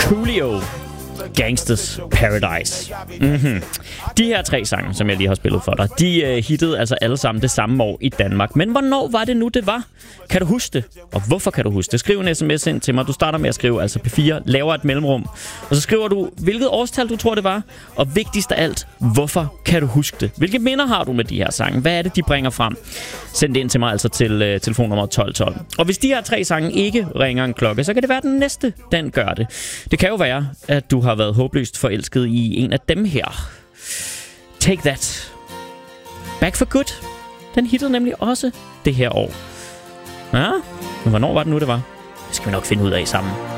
Coolio, Gangsters Paradise. De her 3 sange, som jeg lige har spillet for dig, de hittede altså alle sammen det samme år i Danmark. Men hvornår var det nu, det var? Kan du huske det? Og hvorfor kan du huske det? Skriv en sms ind til mig. Du starter med at skrive altså P4, laver et mellemrum. Og så skriver du, hvilket årstal du tror, det var. Og vigtigst af alt, hvorfor kan du huske det? Hvilke minder har du med de her sange? Hvad er det, de bringer frem? Send det ind til mig altså til telefonnummer 1212. Og hvis de her 3 sange ikke ringer en klokke, så kan det være, den næste, den gør det. Det kan jo være, at du har været håbløst forelsket i en af dem her. Take That. Back for Good. Den hittede nemlig også det her år. Ja, men hvornår var det nu, det var? Det skal vi nok finde ud af sammen.